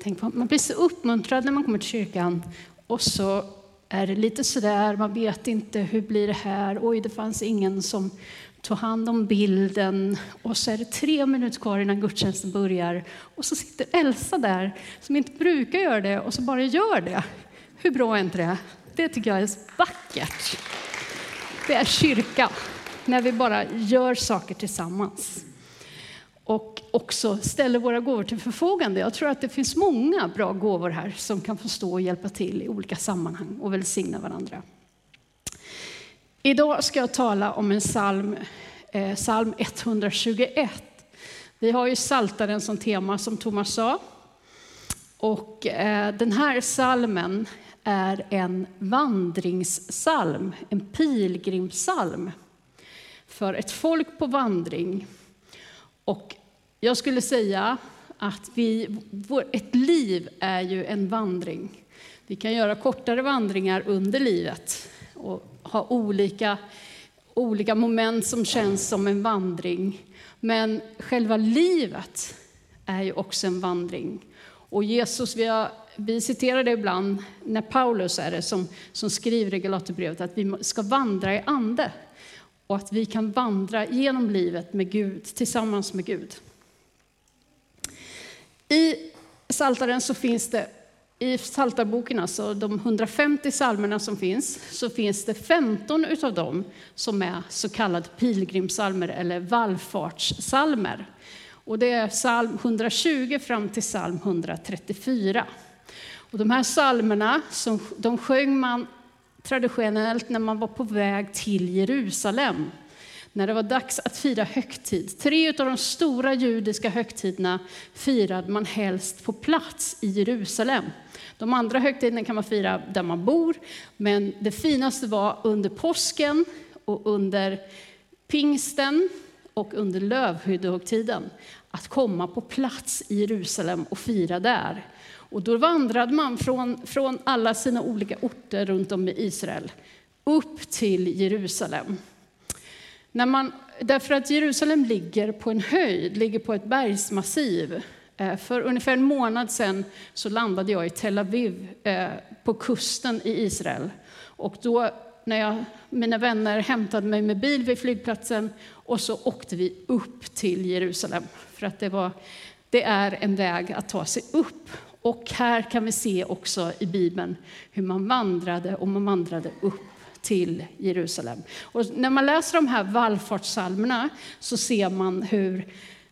tänk på, man blir så uppmuntrad när man kommer till kyrkan och så är det lite sådär, man vet inte hur blir det här. Oj, det fanns ingen som tog hand om bilden. Och så är det 3 minuter kvar innan gudstjänsten börjar. Och så sitter Elsa där som inte brukar göra det och så bara gör det. Hur bra är inte det? Det tycker jag är vackert. Det är kyrka, när vi bara gör saker tillsammans. Och också ställer våra gåvor till förfogande. Jag tror att det finns många bra gåvor här som kan få stå och hjälpa till i olika sammanhang och välsigna varandra. Idag ska jag tala om en psalm, psalm 121. Vi har ju Psaltaren som tema, som Thomas sa. Och den här psalmen är en vandringspsalm, en pilgrimspsalm för ett folk på vandring. Och jag skulle säga att ett liv är ju en vandring. Vi kan göra kortare vandringar under livet och ha olika moment som känns som en vandring. Men själva livet är ju också en vandring. Och Jesus, vi citerar det ibland när Paulus är det som skriver i Galaterbrevet att vi ska vandra i ande. Och att vi kan vandra genom livet med Gud, tillsammans med Gud. I Psaltaren så finns det, i Psaltarboken, alltså de 150 psalmerna som finns, så finns det 15 utav dem som är så kallade pilgrimspsalmer eller vallfartspsalmer. Och det är psalm 120 fram till psalm 134. Och de här psalmerna, de sjöng man traditionellt när man var på väg till Jerusalem. När det var dags att fira högtid. 3 av de stora judiska högtiderna firade man helst på plats i Jerusalem. De andra högtiderna kan man fira där man bor. Men det finaste var under påsken och under pingsten och under lövhyddehögtiden. Att komma på plats i Jerusalem och fira där. Och då vandrade man från alla sina olika orter runt om i Israel upp till Jerusalem. Därför att Jerusalem ligger på en höjd, ligger på ett bergsmassiv. För ungefär en månad sedan så landade jag i Tel Aviv på kusten i Israel. Och då när mina vänner hämtade mig med bil vid flygplatsen och så åkte vi upp till Jerusalem. För att det är en väg att ta sig upp. Och här kan vi se också i Bibeln hur man vandrade upp till Jerusalem. Och när man läser de här vallfartspsalmerna så ser man hur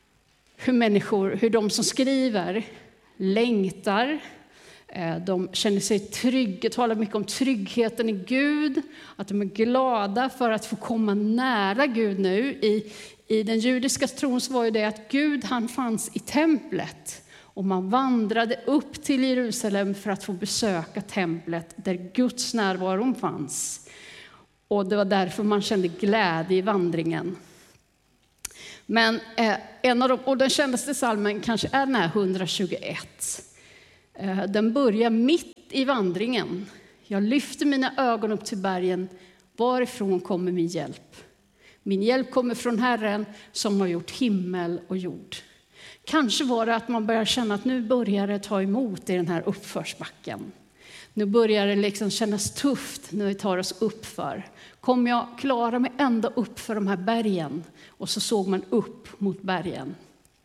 de som skriver längtar. De känner sig trygga, talar mycket om tryggheten i Gud. Att de är glada för att få komma nära Gud nu. I den judiska tron så var ju det att Gud, han fanns i templet. Och man vandrade upp till Jerusalem för att få besöka templet där Guds närvaro fanns. Och det var därför man kände glädje i vandringen. Men den kändaste psalmen kanske är den här 121. Den börjar mitt i vandringen. Jag lyfter mina ögon upp till bergen. Varifrån kommer min hjälp? Min hjälp kommer från Herren som har gjort himmel och jord. Kanske var det att man börjar känna att nu börjar det ta emot i den här uppförsbacken. Nu börjar det liksom kännas tufft när vi tar oss upp för. Kommer jag klara mig ända upp för de här bergen? Och så såg man upp mot bergen.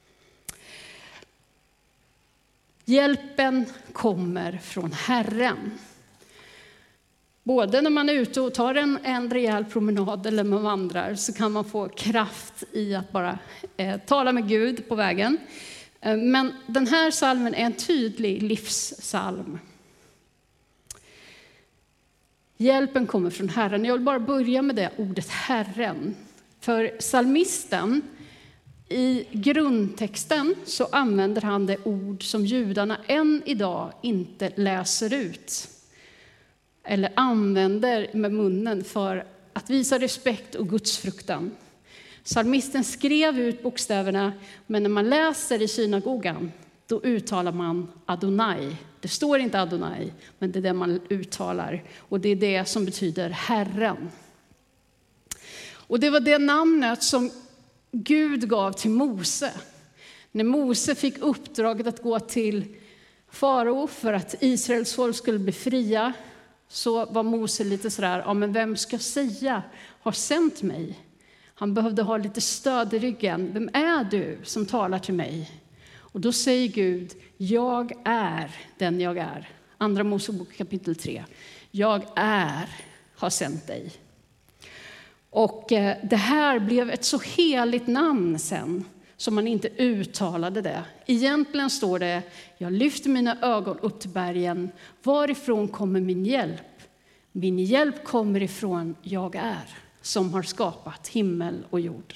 Hjälpen kommer från Herren. Både när man är ute och tar en rejäl promenad eller man vandrar så kan man få kraft i att bara tala med Gud på vägen. Men den här psalmen är en tydlig livspsalm. Hjälpen kommer från Herren. Jag vill bara börja med det ordet Herren. För psalmisten i grundtexten så använder han det ord som judarna än idag inte läser ut. Eller använder med munnen för att visa respekt och gudsfruktan. Psalmisten skrev ut bokstäverna, men när man läser i synagogan, då uttalar man Adonai. Det står inte Adonai, men det är det man uttalar. Och det är det som betyder Herren. Och det var det namnet som Gud gav till Mose. När Mose fick uppdraget att gå till farao för att Israels folk skulle bli fria, så var Mose lite sådär, ja men vem ska säga har sänt mig? Han behövde ha lite stöd i ryggen. Vem är du som talar till mig? Och då säger Gud, jag är den jag är. Andra Mosebok kapitel 3. Jag har sänt dig. Och det här blev ett så heligt namn sen, som man inte uttalade det. Egentligen står det, jag lyfter mina ögon upp till bergen. Varifrån kommer min hjälp? Min hjälp kommer ifrån jag är, som har skapat himmel och jord.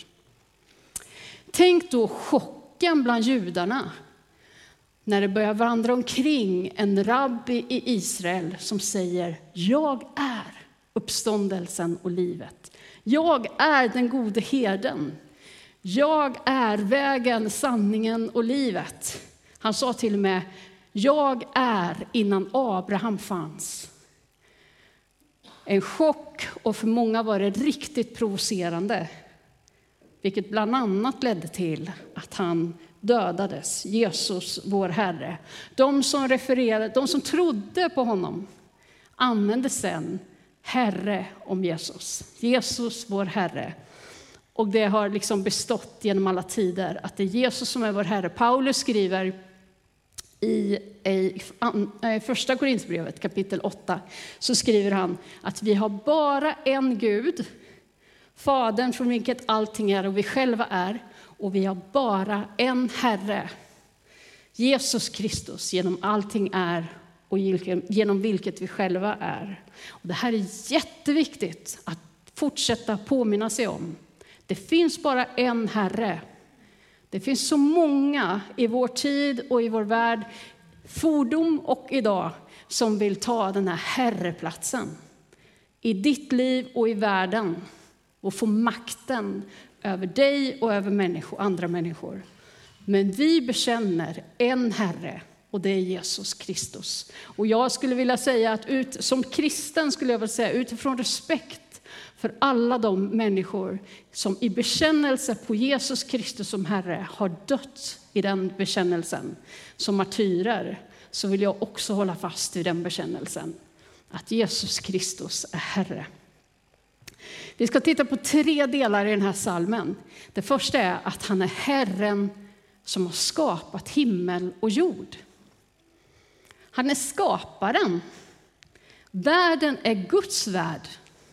Tänk då chocken bland judarna när det börjar vandra omkring en rabbi i Israel som säger, jag är uppståndelsen och livet. Jag är den gode herden. Jag är vägen, sanningen och livet. Han sa till och med, jag är innan Abraham fanns. En chock, och för många var det riktigt provocerande. Vilket bland annat ledde till att han dödades, Jesus vår Herre. De som trodde på honom använde sen Herre om Jesus. Jesus vår Herre. Och det har liksom bestått genom alla tider att det är Jesus som är vår Herre. Paulus skriver i första Korinthierbrevet kapitel 8, så skriver han att vi har bara en Gud, Fadern från vilket allting är och vi själva är, och vi har bara en Herre, Jesus Kristus, genom allting är och genom vilket vi själva är. Och det här är jätteviktigt att fortsätta påminna sig om. Det finns bara en Herre. Det finns så många i vår tid och i vår värld, fordom och idag, som vill ta den här herreplatsen i ditt liv och i världen och få makten över dig och över andra människor. Men vi bekänner en Herre, och det är Jesus Kristus. Och jag skulle vilja säga att som kristen skulle jag vilja säga, utifrån respekt för alla de människor som i bekännelse på Jesus Kristus som Herre har dött i den bekännelsen som martyrer, så vill jag också hålla fast vid den bekännelsen. Att Jesus Kristus är Herre. Vi ska titta på 3 delar i den här salmen. Det första är att han är Herren som har skapat himmel och jord. Han är skaparen. Världen är Guds värld.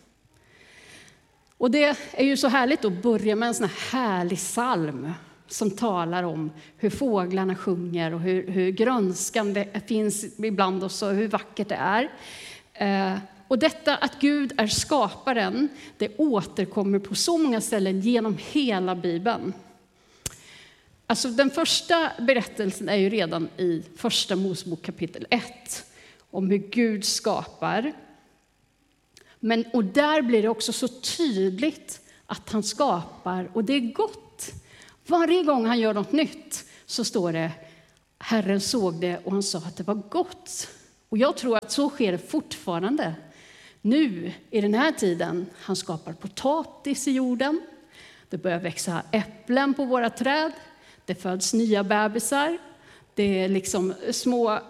Och det är ju så härligt att börja med en sån här härlig psalm som talar om hur fåglarna sjunger och hur grönskan det finns ibland oss och hur vackert det är. Och detta att Gud är skaparen, det återkommer på så många ställen genom hela Bibeln. Alltså den första berättelsen är ju redan i första Mosebok kapitel 1 om hur Gud skapar. Och där blir det också så tydligt att han skapar och det är gott. Varje gång han gör något nytt så står det, Herren såg det och han sa att det var gott. Och jag tror att så sker det fortfarande. Nu i den här tiden, han skapar potatis i jorden. Det börjar växa äpplen på våra träd. Det föds nya bebisar. Det är liksom små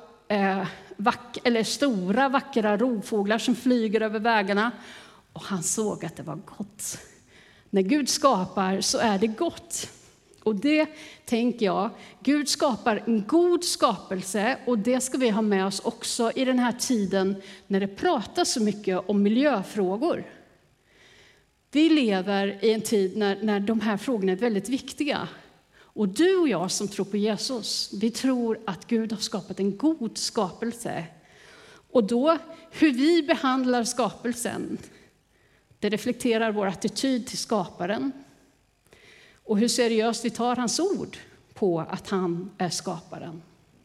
stora vackra rovfåglar som flyger över vägarna. Och han såg att det var gott. När Gud skapar så är det gott. Och det tänker jag, Gud skapar en god skapelse och det ska vi ha med oss också i den här tiden när det pratas så mycket om miljöfrågor. Vi lever i en tid när de här frågorna är väldigt viktiga. Och du och jag som tror på Jesus, vi tror att Gud har skapat en god skapelse. Och då, hur vi behandlar skapelsen, det reflekterar vår attityd till skaparen. Och hur seriöst vi tar hans ord på att han är skaparen.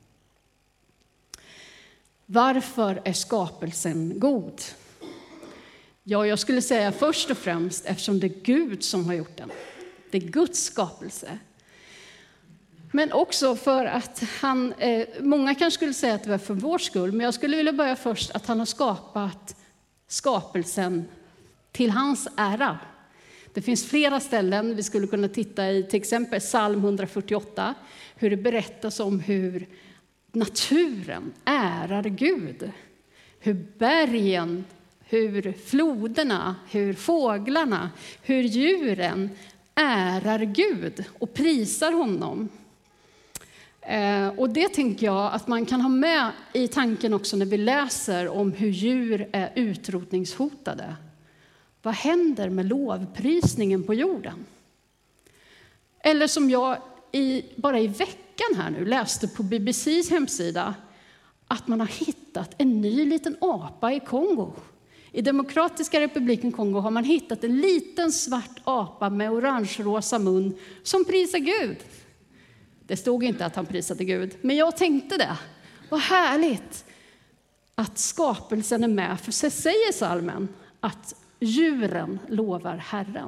Varför är skapelsen god? Ja, jag skulle säga först och främst eftersom det är Gud som har gjort den. Det är Guds skapelse. Men också för att många kanske skulle säga att det var för vår skull, men jag skulle vilja börja först att han har skapat skapelsen till hans ära. Det finns flera ställen vi skulle kunna titta i, till exempel Psalm 148, hur det berättas om hur naturen ärar Gud. Hur bergen, hur floderna, hur fåglarna, hur djuren ärar Gud och prisar honom. Och det tänker jag att man kan ha med i tanken också när vi läser om hur djur är utrotningshotade. Vad händer med lovprisningen på jorden? Eller som jag bara i veckan här nu läste på BBCs hemsida, att man har hittat en ny liten apa i Kongo. I Demokratiska republiken Kongo har man hittat en liten svart apa med orange-rosa mun som prisar Gud. Det stod inte att han prisade Gud, men jag tänkte det. Vad härligt att skapelsen är med, för så säger salmen att djuren lovar Herren.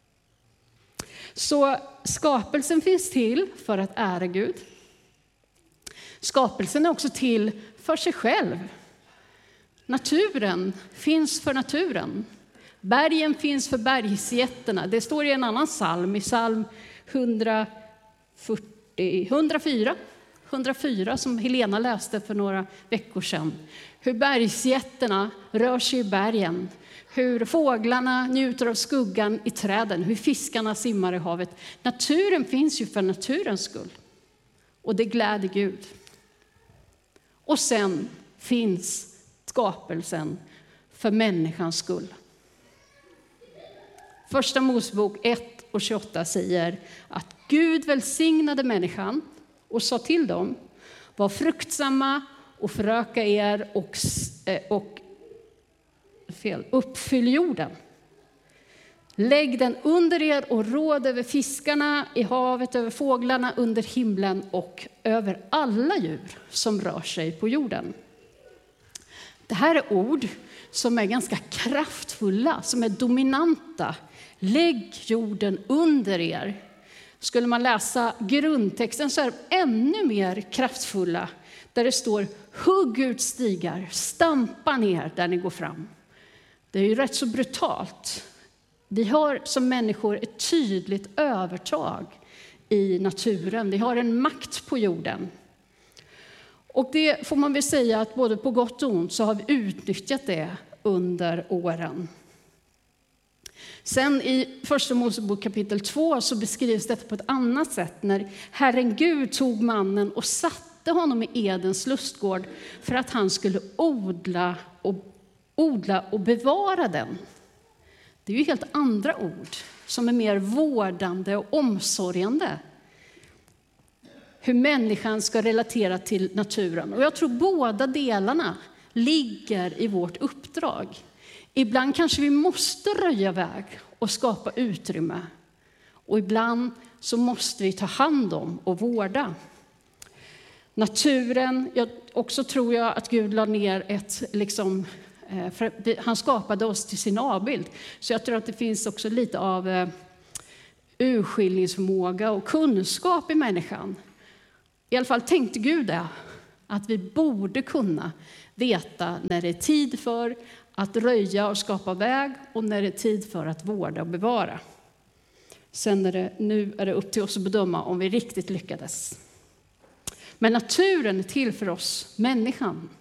Så skapelsen finns till för att ära Gud. Skapelsen är också till för sig själv. Naturen finns för naturen. Bergen finns för bergsjättarna. Det står i en annan psalm, i psalm 104 som Helena läste för några veckor sedan. Hur bergsjättarna rör sig i bergen. Hur fåglarna njuter av skuggan i träden. Hur fiskarna simmar i havet. Naturen finns ju för naturens skull. Och det gläder Gud. Och sen finns skapelsen för människans skull. Första Mosebok 1:28 säger att Gud välsignade människan och sa till dem: var fruktsamma och föröka er och uppfyll jorden. Lägg den under er och råd över fiskarna i havet, över fåglarna under himlen och över alla djur som rör sig på jorden. Det här är ord som är ganska kraftfulla, som är dominanta. Lägg jorden under er. Skulle man läsa grundtexten så är de ännu mer kraftfulla. Där det står: hugg ut stigar, stampa ner där ni går fram. Det är ju rätt så brutalt. Vi har som människor ett tydligt övertag i naturen. Vi har en makt på jorden. Och det får man väl säga att både på gott och ont så har vi utnyttjat det under åren. Sen i första Mosebok kapitel 2 så beskrivs detta på ett annat sätt. När Herren Gud tog mannen och satte honom i Edens lustgård för att han skulle odla och bevara den. Det är ju helt andra ord som är mer vårdande och omsorgande. Hur människan ska relatera till naturen. Och jag tror båda delarna ligger i vårt uppdrag. Ibland kanske vi måste röja väg och skapa utrymme. Och ibland så måste vi ta hand om och vårda. Naturen, också tror jag att Gud la ner för han skapade oss till sin avbild. Så jag tror att det finns också lite av urskiljningsförmåga och kunskap i människan. I alla fall tänkte Gud det, att vi borde kunna veta när det är tid för att röja och skapa väg och när det är tid för att vårda och bevara. Sen nu är det upp till oss att bedöma om vi riktigt lyckades. Men naturen är till för oss, människan.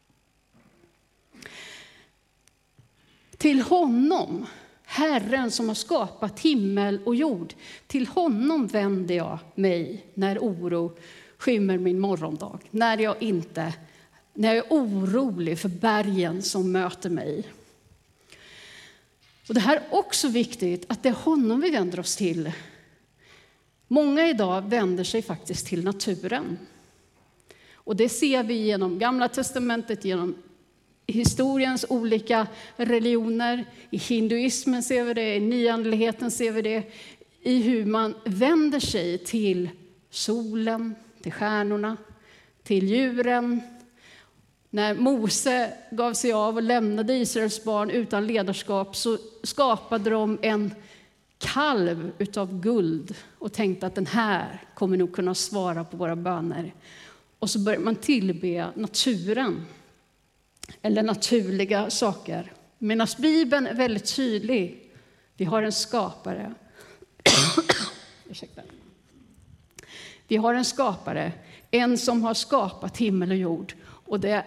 Till honom, Herren som har skapat himmel och jord, till honom vänder jag mig när oro skymmer min morgondag. När jag är orolig för bergen som möter mig. Och det här är också viktigt, att det är honom vi vänder oss till. Många idag vänder sig faktiskt till naturen. Och det ser vi genom Gamla testamentet, genom historiens olika religioner. I hinduismen ser vi det, i nyandligheten ser vi det. I hur man vänder sig till solen, till stjärnorna, till djuren. När Mose gav sig av och lämnade Israels barn utan ledarskap så skapade de en kalv utav guld och tänkte att den här kommer nog kunna svara på våra böner. Och så började man tillbe naturen eller naturliga saker. Medan Bibeln är väldigt tydlig. Vi har en skapare. Ursäkta. Vi har en skapare, en som har skapat himmel och jord. Och det är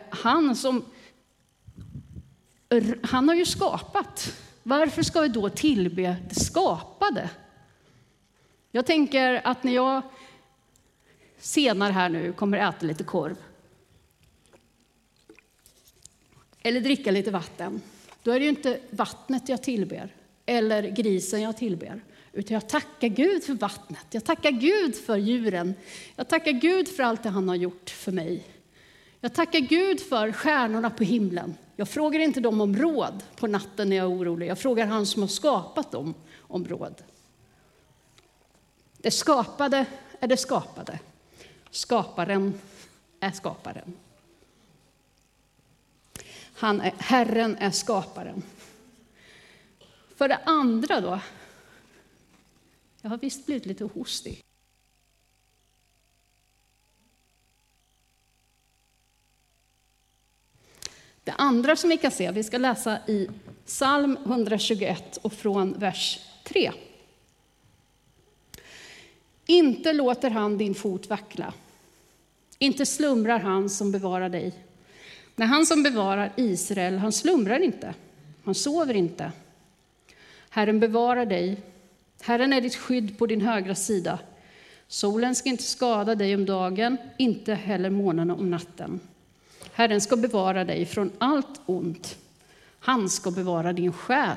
han har ju skapat. Varför ska vi då tillbe det skapade? Jag tänker att när jag senare här nu kommer äta lite korv eller dricka lite vatten, då är det ju inte vattnet jag tillber eller grisen jag tillber, utan jag tackar Gud för vattnet. Jag tackar Gud för djuren. Jag tackar Gud för allt det han har gjort för mig. Jag tackar Gud för stjärnorna på himlen. Jag frågar inte dem om råd på natten när jag är orolig. Jag frågar han som har skapat dem om råd. Det skapade är det skapade. Skaparen är skaparen. Herren är skaparen. För det andra då. Jag har visst blivit lite hostig. Det andra som vi kan se, vi ska läsa i psalm 121 och från vers 3. Inte låter han din fot vackla. Inte slumrar han som bevarar dig. När han som bevarar Israel, han slumrar inte. Han sover inte. Herren bevarar dig. Herren är ditt skydd på din högra sida. Solen ska inte skada dig om dagen, inte heller månen om natten. Herren ska bevara dig från allt ont. Han ska bevara din själ.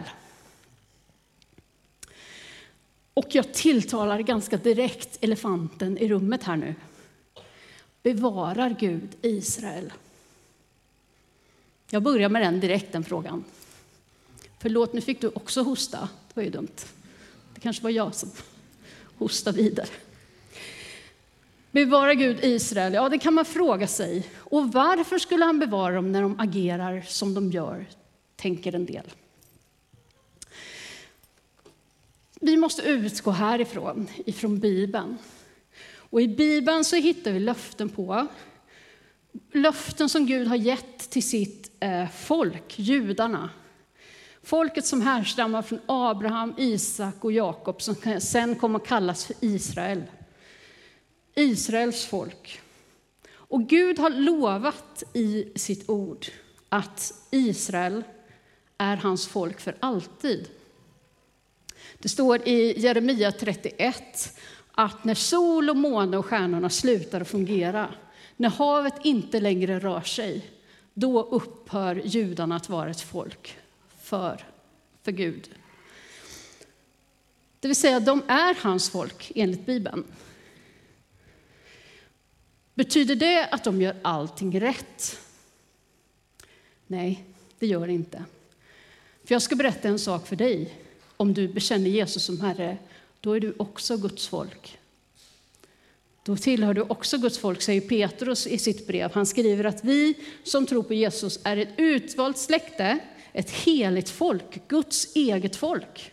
Och jag tilltalar ganska direkt elefanten i rummet här nu. Bevarar Gud Israel? Jag börjar med den direkt, den frågan. Förlåt, nu fick du också hosta. Det var ju dumt. Det kanske var jag som hostade vidare. Bevarar Gud Israel? Ja, det kan man fråga sig. Och varför skulle han bevara dem när de agerar som de gör, tänker en del. Vi måste utgå härifrån, ifrån Bibeln. Och i Bibeln så hittar vi löften som Gud har gett till sitt folk, judarna. Folket som härstammar från Abraham, Isak och Jakob, som sen kommer att kallas för Israel. Israels folk. Och Gud har lovat i sitt ord att Israel är hans folk för alltid. Det står i Jeremia 31 att när sol och måne och stjärnorna slutar att fungera, när havet inte längre rör sig, då upphör judarna att vara ett folk för Gud. Det vill säga, de är hans folk enligt Bibeln. Betyder det att de gör allting rätt? Nej, det gör det inte. För jag ska berätta en sak för dig. Om du bekänner Jesus som Herre, då är du också Guds folk. Då tillhör du också Guds folk, säger Petrus i sitt brev. Han skriver att vi som tror på Jesus är ett utvalt släkte, ett heligt folk, Guds eget folk.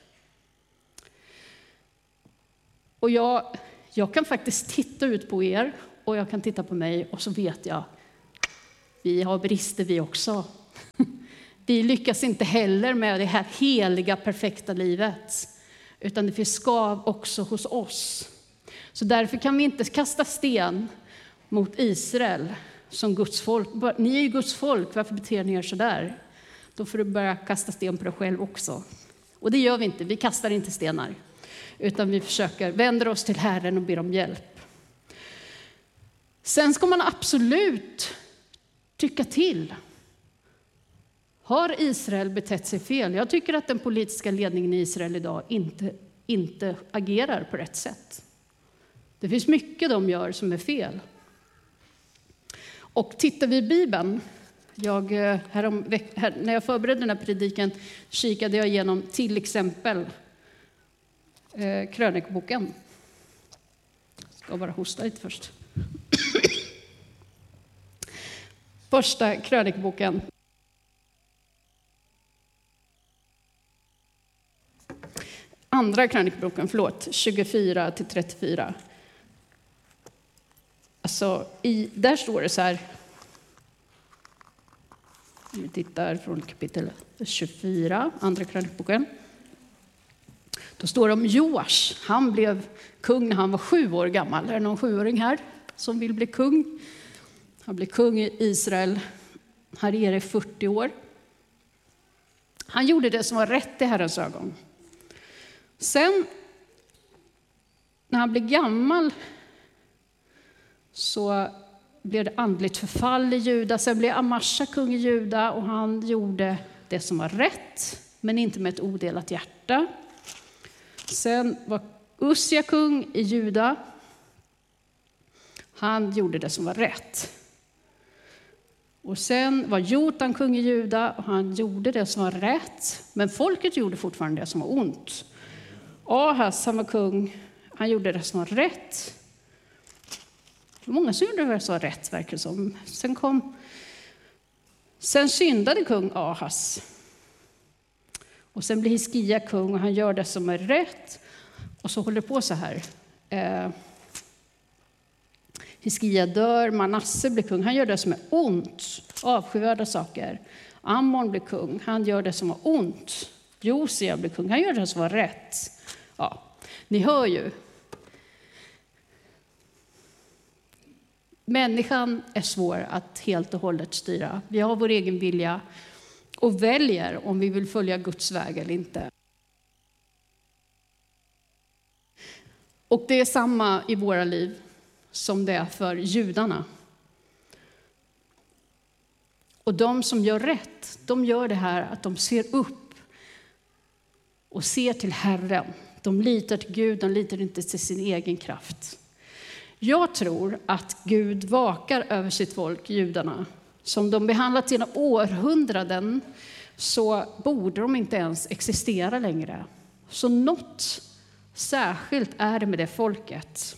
Och jag kan faktiskt titta ut på er och jag kan titta på mig och så vet jag, vi har brister vi också. Vi lyckas inte heller med det här heliga, perfekta livet. Utan det finns skav också hos oss. Så därför kan vi inte kasta sten mot Israel som Guds folk. Ni är ju Guds folk, varför beter ni er så där? Då får du börja kasta sten på dig själv också. Och det gör vi inte, vi kastar inte stenar. Utan vi försöker vända oss till Herren och ber om hjälp. Sen ska man absolut tycka till. Har Israel betett sig fel? Jag tycker att den politiska ledningen i Israel idag inte agerar på rätt sätt. Det finns mycket de gör som är fel. Och tittar vi i Bibeln, när jag förberedde den här predikan kikade jag igenom till exempel krönikboken. Jag ska bara hosta lite först. Första krönikboken. Andra krönikboken, 24-34. Alltså, där står det så här. Om vi tittar från kapitel 24, andra krönikboken. Då står det om Joash. Han blev kung när han var 7 år gammal. Är det någon 7-åring här som vill bli kung? Han blev kung i Israel. Han regerade i 40 år. Han gjorde det som var rätt i Herrens ögon. Sen när han blev gammal så blev det andligt förfall i Juda. Sen blev Amasja kung i Juda och han gjorde det som var rätt, men inte med ett odelat hjärta. Sen var Ussia kung i Juda. Han gjorde det som var rätt. Och sen var Jotam kung i Juda och han gjorde det som var rätt, men folket gjorde fortfarande det som var ont. Ahas, han var kung, han gjorde det som var rätt. Många som gjorde det som var rätt, verkar det som. Sen syndade kung Ahas. Och sen blir Hiskia kung och han gör det som är rätt. Och så håller det på så här. Hiskia dör, Manasse blir kung. Han gör det som är ont, avskyvärda saker. Ammon blir kung, han gör det som var ont. Josia blir kung, han gör det som var rätt. Ja, ni hör ju. Människan är svår att helt och hållet styra. Vi har vår egen vilja och väljer om vi vill följa Guds väg eller inte. Och det är samma i våra liv som det är för judarna. Och de som gör rätt, de gör det här att de ser upp och ser till Herren. De litar till Gud, de litar inte till sin egen kraft. Jag tror att Gud vakar över sitt folk, judarna. Som de behandlat genom århundraden så borde de inte ens existera längre. Så något särskilt är det med det folket.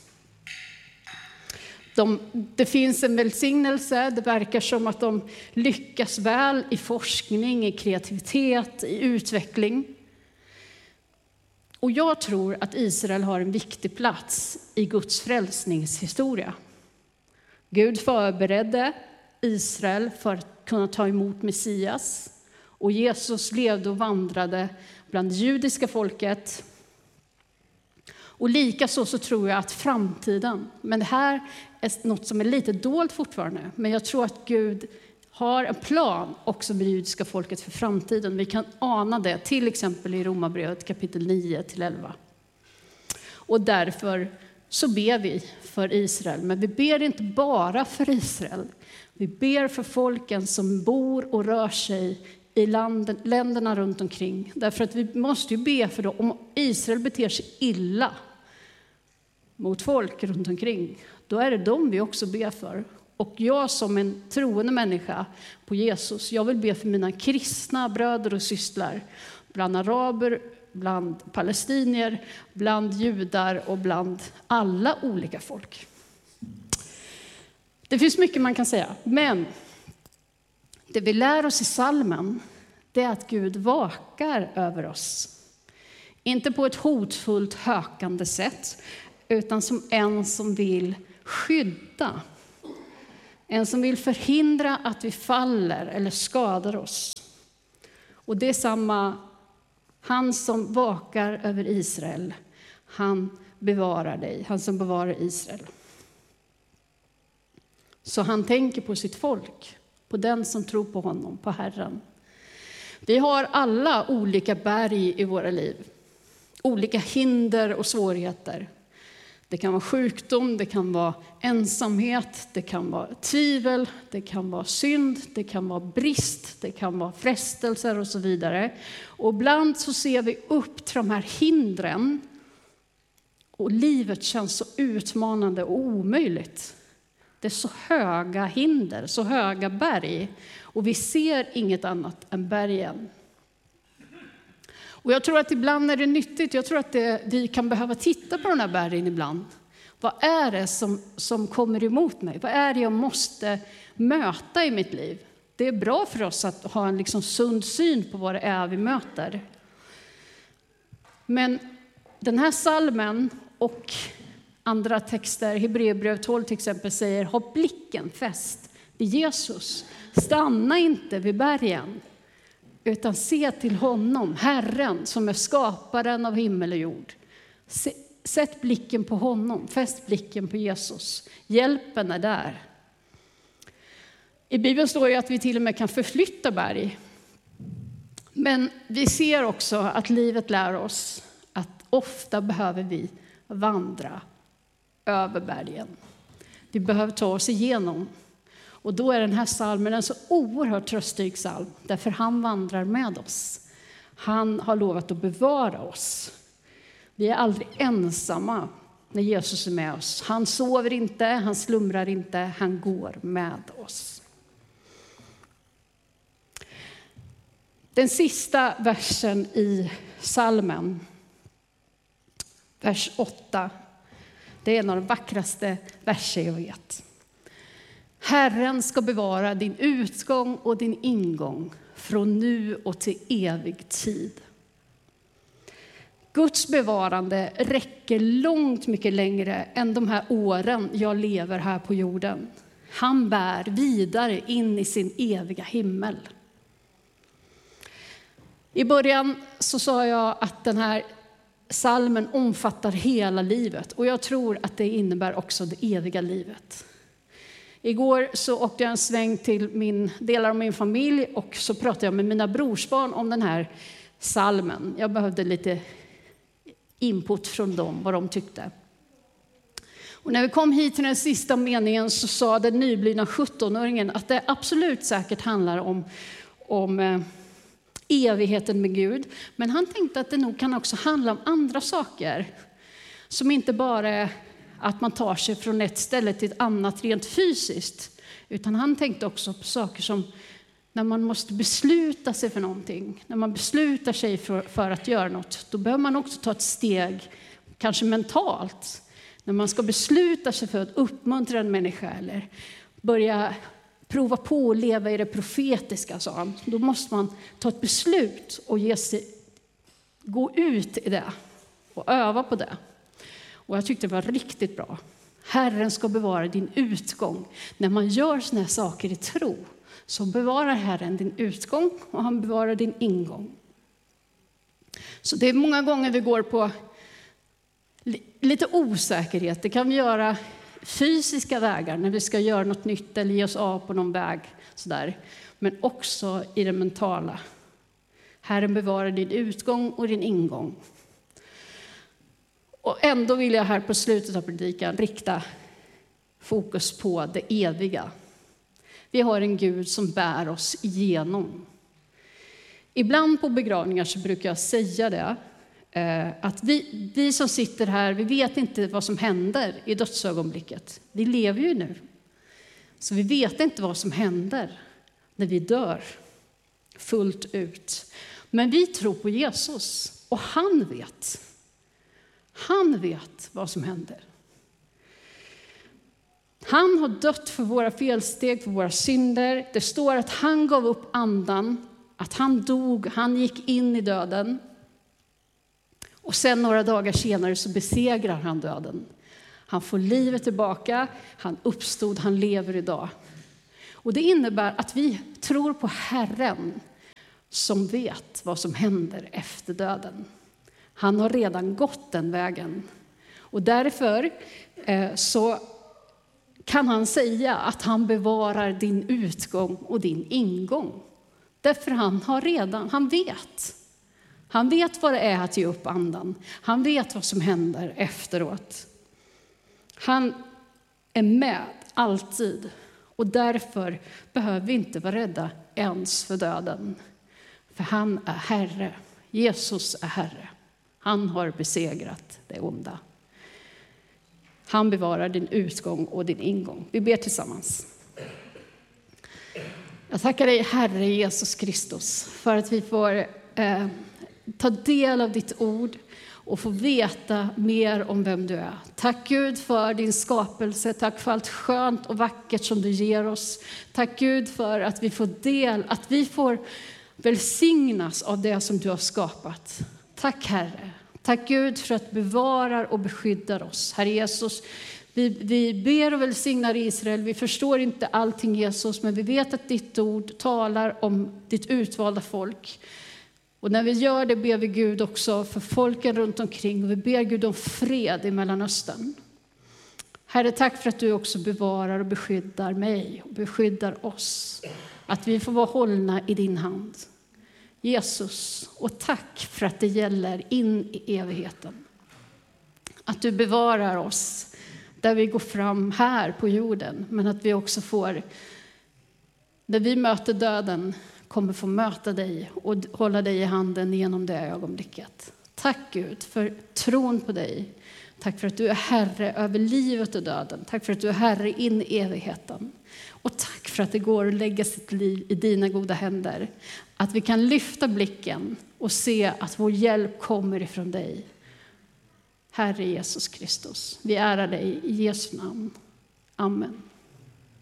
Det finns en välsignelse, det verkar som att de lyckas väl i forskning, i kreativitet, i utveckling. Och jag tror att Israel har en viktig plats i Guds frälsningshistoria. Gud förberedde Israel för att kunna ta emot Messias. Och Jesus levde och vandrade bland det judiska folket. Och likaså så tror jag att framtiden, men det här är något som är lite dolt fortfarande. Men jag tror att Gud har en plan också med det judiska folket för framtiden. Vi kan ana det till exempel i Romarbrevet kapitel 9-11. Och därför så ber vi för Israel. Men vi ber inte bara för Israel. Vi ber för folken som bor och rör sig i länderna runt omkring. Därför att vi måste ju be för dem. Om Israel beter sig illa mot folk runt omkring, då är det dem vi också ber för. Och jag som en troende människa på Jesus, jag vill be för mina kristna bröder och systrar, bland araber, bland palestinier, bland judar och bland alla olika folk. Det finns mycket man kan säga, men det vi lär oss i salmen, det är att Gud vakar över oss. Inte på ett hotfullt hökande sätt, utan som en som vill skydda. En som vill förhindra att vi faller eller skadar oss. Och det är samma, han som vakar över Israel, han bevarar dig, han som bevarar Israel. Så han tänker på sitt folk, på den som tror på honom, på Herren. Vi har alla olika berg i våra liv, olika hinder och svårigheter. Det kan vara sjukdom, det kan vara ensamhet, det kan vara tvivel, det kan vara synd, det kan vara brist, det kan vara frestelser och så vidare. Och ibland så ser vi upp till de här hindren och livet känns så utmanande och omöjligt. Det är så höga hinder, så höga berg och vi ser inget annat än bergen. Och jag tror att ibland är det nyttigt, jag tror att vi kan behöva titta på de här bergen ibland. Vad är det som kommer emot mig? Vad är det jag måste möta i mitt liv? Det är bra för oss att ha en sund syn på vad det är vi möter. Men den här salmen och andra texter, Hebreerbrevet 12 till exempel, säger ha blicken fäst vid Jesus. Stanna inte vid bergen. utan se till honom, Herren, som är skaparen av himmel och jord. Sätt blicken på honom, fäst blicken på Jesus. Hjälpen är där. I Bibeln står det att vi till och med kan förflytta berg. Men vi ser också att livet lär oss att ofta behöver vi vandra över bergen. Vi behöver ta oss igenom. Och då är den här psalmen en så oerhört trösterik psalm. Därför han vandrar med oss. Han har lovat att bevara oss. Vi är aldrig ensamma när Jesus är med oss. Han sover inte, han slumrar inte, han går med oss. Den sista versen i psalmen, vers 8, det är en av de vackraste verser jag vet. Herren ska bevara din utgång och din ingång från nu och till evig tid. Guds bevarande räcker långt mycket längre än de här åren jag lever här på jorden. Han bär vidare in i sin eviga himmel. I början så sa jag att den här psalmen omfattar hela livet. Och jag tror att det innebär också det eviga livet. Igår så åkte jag en sväng till delar av min familj och så pratade jag med mina brorsbarn om den här psalmen. Jag behövde lite input från dem, vad de tyckte. Och när vi kom hit till den sista meningen så sa den nyblivna 17-åringen att det absolut säkert handlar om evigheten med Gud. Men han tänkte att det nog kan också handla om andra saker. Som inte bara är att man tar sig från ett ställe till ett annat rent fysiskt. Utan han tänkte också på saker som när man måste besluta sig för någonting. När man beslutar sig för att göra något. Då behöver man också ta ett steg, kanske mentalt. När man ska besluta sig för att uppmuntra en människa eller börja prova på att leva i det profetiska, sa han. Då måste man ta ett beslut och gå ut i det och öva på det. Och jag tyckte det var riktigt bra. Herren ska bevara din utgång. När man gör såna här saker i tro så bevarar Herren din utgång och han bevarar din ingång. Så det är många gånger vi går på lite osäkerhet. Det kan vi göra fysiska vägar när vi ska göra något nytt eller ge oss av på någon väg. Sådär. Men också i det mentala. Herren bevarar din utgång och din ingång. Och ändå vill jag här på slutet av predikan rikta fokus på det eviga. Vi har en Gud som bär oss igenom. Ibland på begravningar så brukar jag säga det. Att vi som sitter här, vi vet inte vad som händer i dödsögonblicket. Vi lever ju nu. Så vi vet inte vad som händer när vi dör fullt ut. Men vi tror på Jesus och han vet. Han vet vad som händer. Han har dött för våra felsteg, för våra synder. Det står att han gav upp andan, att han dog, han gick in i döden. Och sen några dagar senare så besegrar han döden. Han får livet tillbaka, han uppstod, han lever idag. Och det innebär att vi tror på Herren som vet vad som händer efter döden. Han har redan gått den vägen. Och därför så kan han säga att han bevarar din utgång och din ingång. Därför han vet. Han vet vad det är att ge upp andan. Han vet vad som händer efteråt. Han är med alltid. Och därför behöver vi inte vara rädda ens för döden. För han är Herre. Jesus är Herre. Han har besegrat det onda. Han bevarar din utgång och din ingång. Vi ber tillsammans. Jag tackar dig, Herre Jesus Kristus, för att vi får ta del av ditt ord och få veta mer om vem du är. Tack Gud för din skapelse. Tack för allt skönt och vackert som du ger oss. Tack Gud för att vi får välsignas av det som du har skapat. Tack Herre. Tack Gud för att bevarar och beskyddar oss. Herre Jesus, Vi ber och välsignar Israel. Vi förstår inte allting, Jesus, men vi vet att ditt ord talar om ditt utvalda folk. Och när vi gör det ber vi Gud också för folken runt omkring. Och vi ber Gud om fred i Mellanöstern. Herre, tack för att du också bevarar och beskyddar mig och beskyddar oss. Att vi får vara hållna i din hand. Jesus, och tack för att det gäller in i evigheten. Att du bevarar oss där vi går fram här på jorden. Men att vi också får, när vi möter döden, kommer få möta dig och hålla dig i handen genom det ögonblicket. Tack Gud för tron på dig. Tack för att du är Herre över livet och döden. Tack för att du är Herre in i evigheten. Och tack för att det går att lägga sitt liv i dina goda händer. Att vi kan lyfta blicken och se att vår hjälp kommer ifrån dig. Herre Jesus Kristus, vi ärar dig i Jesu namn. Amen.